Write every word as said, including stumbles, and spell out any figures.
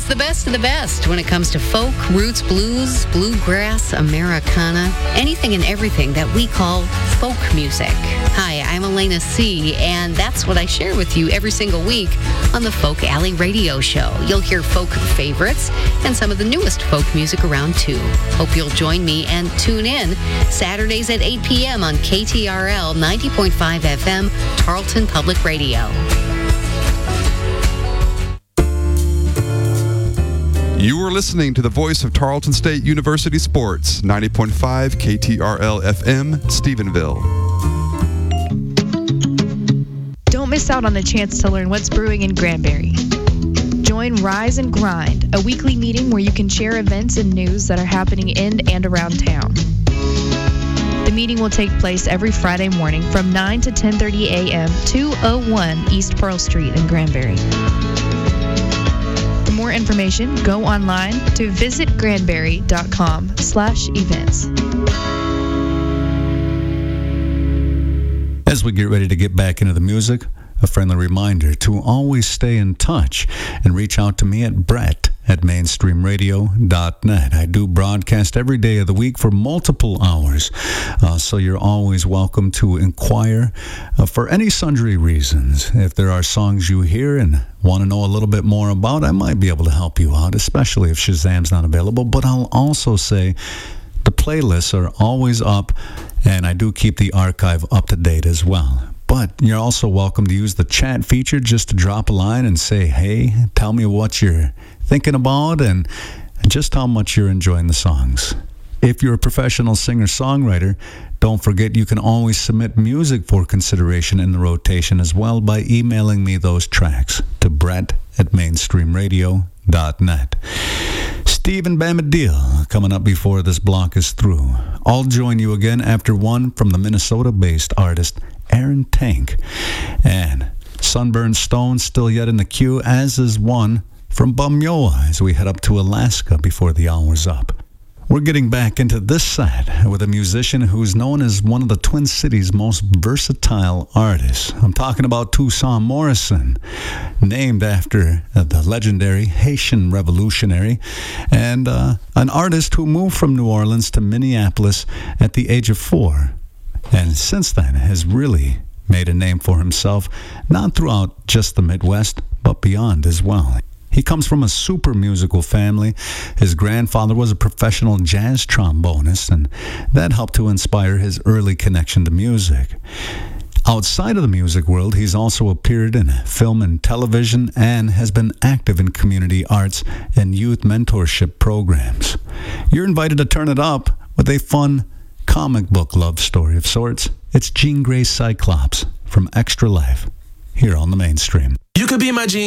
It's the best of the best when it comes to folk, roots, blues, bluegrass, Americana, anything and everything that we call folk music. Hi, I'm Elena C., and that's what I share with you every single week on the Folk Alley Radio Show. You'll hear folk favorites and some of the newest folk music around, too. Hope you'll join me and tune in Saturdays at eight p.m. on K T R L ninety point five F M, Tarleton Public Radio. You are listening to the voice of Tarleton State University Sports, ninety point five K T R L F M, Stephenville. Don't miss out on the chance to learn what's brewing in Granbury. Join Rise and Grind, a weekly meeting where you can share events and news that are happening in and around town. The meeting will take place every Friday morning from nine to ten thirty a.m., two oh one East Pearl Street in Granbury. For more information, go online to visitgranbury.com slash events. As we get ready to get back into the music, a friendly reminder to always stay in touch and reach out to me at Brett at mainstream radio dot net. I do broadcast every day of the week for multiple hours, uh, so you're always welcome to inquire uh, for any sundry reasons. If there are songs you hear and want to know a little bit more about, I might be able to help you out, especially if Shazam's not available. But I'll also say the playlists are always up, and I do keep the archive up to date as well. But you're also welcome to use the chat feature just to drop a line and say, hey, tell me what you're thinking about and just how much you're enjoying the songs. If you're a professional singer-songwriter, don't forget you can always submit music for consideration in the rotation as well by emailing me those tracks to Brett at mainstream radio dot net. Steve and Bamidil coming up before this block is through. I'll join you again after one from the Minnesota-based artist Aaron Tank. And Sunburned Stone still yet in the queue, as is one from Bumyoa as we head up to Alaska before the hour's up. We're getting back into this set with a musician who's known as one of the Twin Cities' most versatile artists. I'm talking about Toussaint Morrison, named after uh, the legendary Haitian revolutionary, and uh, an artist who moved from New Orleans to Minneapolis at the age of four, and since then has really made a name for himself, not throughout just the Midwest, but beyond as well. He comes from a super musical family. His grandfather was a professional jazz trombonist, and that helped to inspire his early connection to music. Outside of the music world, he's also appeared in film and television and has been active in community arts and youth mentorship programs. You're invited to turn it up with a fun comic book love story of sorts. It's Jean Grey Cyclops from Extra Life here on the Mainstream. You could be my Jean